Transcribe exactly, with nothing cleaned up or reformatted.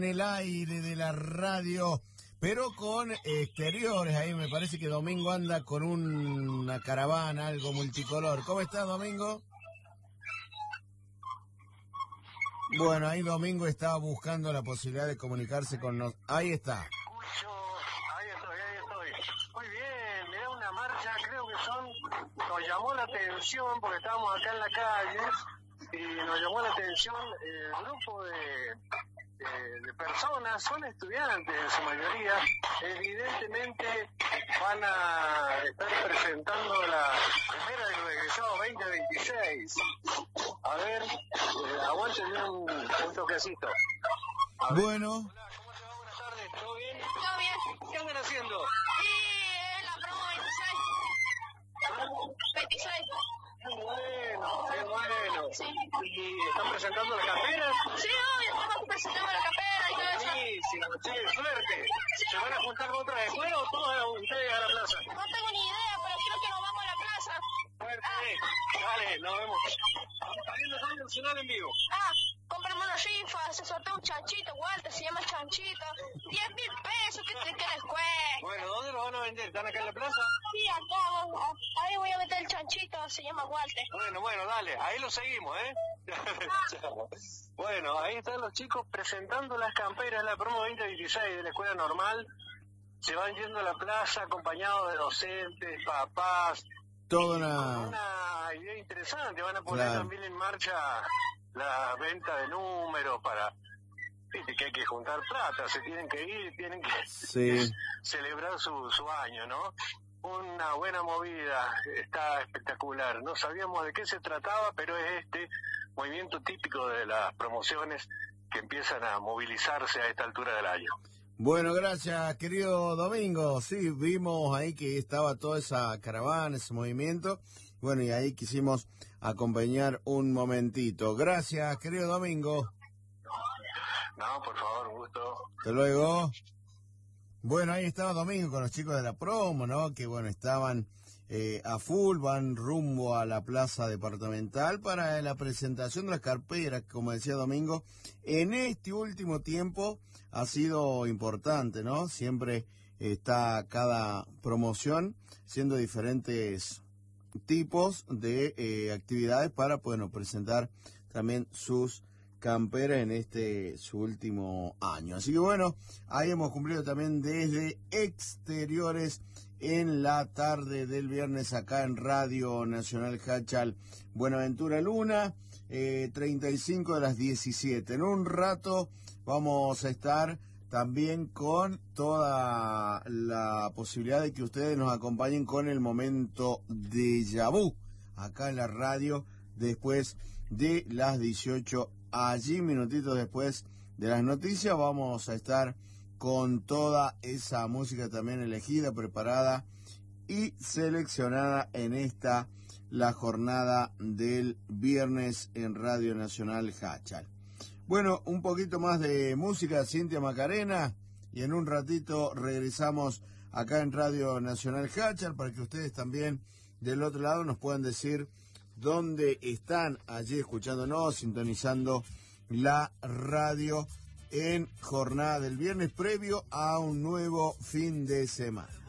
En el aire de la radio, pero con exteriores. Ahí me parece que Domingo anda con un, una caravana, algo multicolor. ¿Cómo estás, Domingo? Bueno, ahí Domingo estaba buscando la posibilidad de comunicarse con nosotros. Ahí está. Escucho, ahí estoy, ahí estoy. Muy bien, me da una marcha, creo que son, nos llamó la atención porque estábamos acá en la calle y nos llamó la atención el grupo de, de, de personas, son estudiantes en su mayoría, evidentemente van a estar presentando la primera de los egresados veinte veintiséis. A ver, eh, aguántenme un, un toquecito. A ver. Bueno. Hola, ¿cómo te va? Buenas tardes, ¿todo bien? Todo bien. ¿Qué andan haciendo? Sí, es la promo veintiséis. veintiséis. Qué bueno, qué bueno. Sí. ¿Y están presentando las carteras? Sí, obvio, estamos presentando la capera y todo eso. Buenísimo, che, suerte. Sí. ¿Se van a juntar con otras escuelas o todos ustedes a la plaza? No tengo ni idea, pero creo que nos vamos a la plaza. Suerte. Ah. Dale, nos vemos. Está viendo Radio Nacional en vivo. Ah, compramos una rifa, se sortea un chanchito, Walter, se llama chanchito. diez mil pesos, ¿qué te crees, pues? Bueno, ¿dónde lo van a vender? ¿Están acá en la plaza? Sí, acá, vamos, ahí voy a meter el chanchito, se llama Walter. Bueno, bueno, dale, ahí lo seguimos, ¿eh? Chao. Bueno, ahí están los chicos presentando las camperas, la promo veinte veintiséis de la escuela normal. Se van yendo a la plaza acompañados de docentes, papás. Toda una... Una idea interesante, van a poner Claro. también en marcha la venta de números para... Viste que hay que juntar plata, se tienen que ir, tienen que Sí. celebrar su, su año, ¿no? Una buena movida, está espectacular. No sabíamos de qué se trataba, pero es este movimiento típico de las promociones que empiezan a movilizarse a esta altura del año. Bueno, gracias, querido Domingo. Sí, vimos ahí que estaba toda esa caravana, ese movimiento. Bueno, y ahí quisimos acompañar un momentito. Gracias, querido Domingo. No, por favor, un gusto. Hasta luego. Bueno, ahí estaba Domingo con los chicos de la promo, ¿no? Que bueno, estaban eh, a full, van rumbo a la plaza departamental para la presentación de las carperas, como decía Domingo. En este último tiempo ha sido importante, ¿no? Siempre está cada promoción siendo diferentes tipos de eh, actividades para, bueno, presentar también sus campera en este su último año. Así que bueno, ahí hemos cumplido también desde exteriores en la tarde del viernes acá en Radio Nacional Hachal. Buenaventura Luna, eh, treinta y cinco de las diecisiete. En un rato vamos a estar también con toda la posibilidad de que ustedes nos acompañen con el momento déjà vu acá en la radio después de las dieciocho. Allí, minutitos después de las noticias, vamos a estar con toda esa música también elegida, preparada y seleccionada en esta, la jornada del viernes en Radio Nacional Hachal. Bueno, un poquito más de música, Cintia Macarena, y en un ratito regresamos acá en Radio Nacional Hachal para que ustedes también del otro lado nos puedan decir dónde están allí escuchándonos, sintonizando la radio en jornada del viernes previo a un nuevo fin de semana.